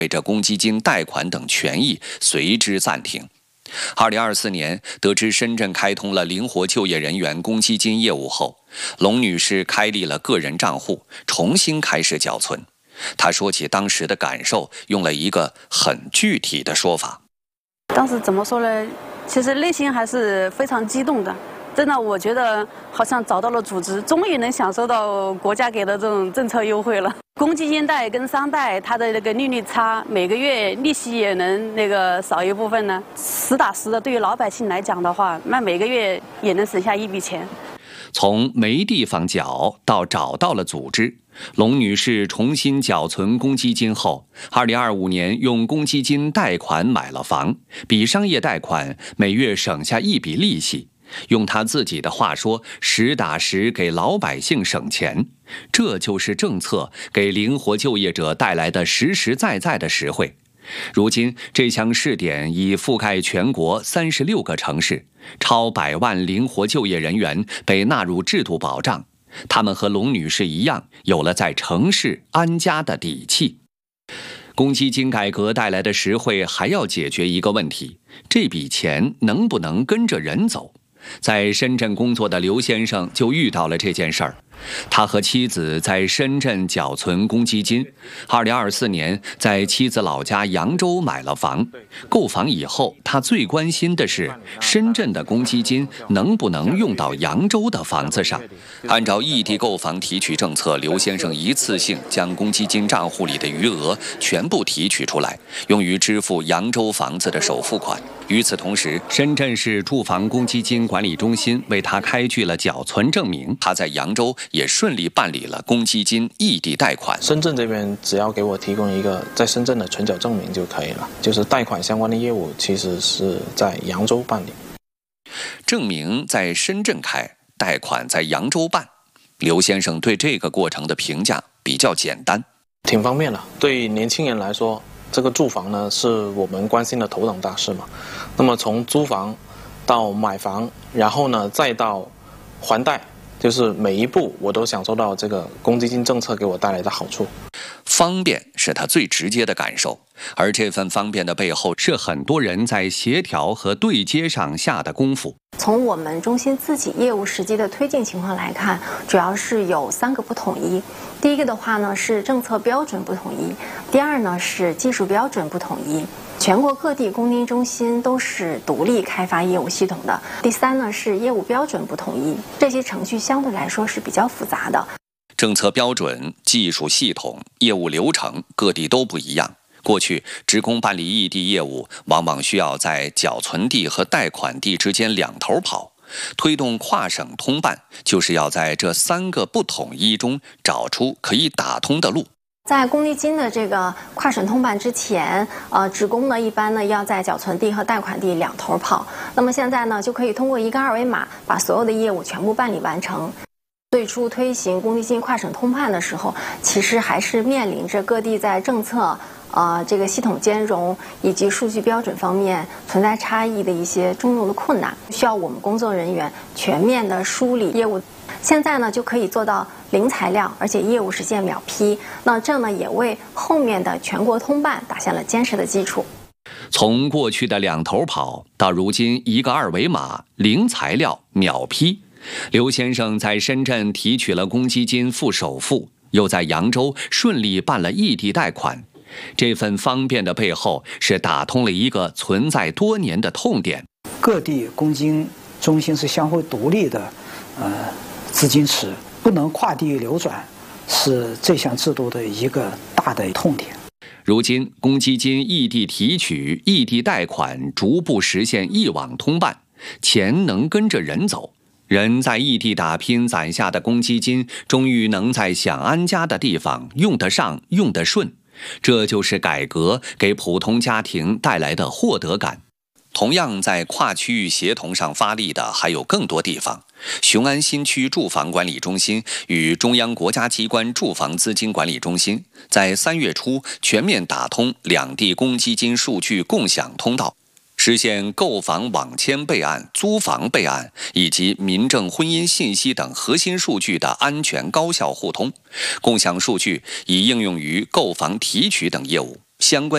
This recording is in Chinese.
着公积金贷款等权益随之暂停。2024年，得知深圳开通了灵活就业人员公积金业务后，龙女士开立了个人账户，重新开始缴存。她说起当时的感受，用了一个很具体的说法。 当时怎么说呢？其实内心还是非常激动的。真的，我觉得好像找到了组织，终于能享受到国家给的这种政策优惠了。公积金贷跟商贷，它的那个利率差，每个月利息也能少一部分呢。实打实的，对于老百姓来讲的话，那每个月也能省下一笔钱。 从没地方缴到找到了组织，龙女士重新缴存公积金后，2025年用公积金贷款买了房，比商业贷款每月省下一笔利息。用她自己的话说，实打实给老百姓省钱，这就是政策给灵活就业者带来的实实在在的实惠。如今，这项试点已覆盖全国36个城市，超100万灵活就业人员被纳入制度保障，他们和龙女士一样，有了在城市安家的底气。公积金改革带来的实惠还要解决一个问题：这笔钱能不能跟着人走？在深圳工作的刘先生就遇到了这件事儿。他和妻子在深圳缴存公积金，2024年在妻子老家扬州买了房。购房以后，他最关心的是深圳的公积金能不能用到扬州的房子上。按照异地购房提取政策，刘先生一次性将公积金账户里的余额全部提取出来，用于支付扬州房子的首付款。与此同时，深圳市住房公积金管理中心为他开具了缴存证明，他在扬州也顺利办理了公积金异地贷款。 深圳这边只要给我提供一个在深圳的存缴证明就可以了，就是贷款相关的业务其实是在扬州办理。 证明在深圳开，贷款在扬州办。刘先生对这个过程的评价比较简单， 挺方便的。对年轻人来说，这个住房呢是我们关心的头等大事嘛。那么从租房到买房，然后呢再到还贷，就是每一步我都享受到这个公积金政策给我带来的好处。 方便是他最直接的感受，而这份方便的背后是很多人在协调和对接上下的功夫。 从我们中心自己业务实际的推进情况来看，主要是有3个不统一。第一个的话呢是政策标准不统一，第二呢是技术标准不统一。全国各地公积中心都是独立开发业务系统的。第三呢是业务标准不统一，这些程序相对来说是比较复杂的。 政策标准、技术系统、业务流程各地都不一样。过去职工办理异地业务，往往需要在缴存地和贷款地之间两头跑。推动跨省通办，就是要在这3个不统一中找出可以打通的路。 在公积金的这个跨省通办之前，职工呢一般呢要在缴存地和贷款地两头跑。那么现在呢就可以通过一个二维码，把所有的业务全部办理完成。最初推行公积金跨省通办的时候，其实还是面临着各地在政策、这个系统兼容以及数据标准方面存在差异的一些重重的困难，需要我们工作人员全面的梳理业务。现在呢就可以做到零材料，而且业务实现秒批。那这呢也为后面的全国通办打下了坚实的基础。 从过去的两头跑到如今一个二维码，零材料秒批。刘先生在深圳提取了公积金付首付，又在扬州顺利办了异地贷款。这份方便的背后是打通了一个存在多年的痛点。 各地公积金中心是相互独立的资金池，不能跨地流转，是这项制度的一个大的痛点。 如今公积金异地提取、异地贷款逐步实现一网通办，钱能跟着人走。人在异地打拼攒下的公积金，终于能在想安家的地方用得上、用得顺。这就是改革给普通家庭带来的获得感。同样在跨区域协同上发力的还有更多地方。雄安新区住房管理中心与中央国家机关住房资金管理中心在3月初全面打通两地公积金数据共享通道，实现购房网签备案、租房备案以及民政婚姻信息等核心数据的安全高效互通。共享数据已应用于购房提取等业务，相关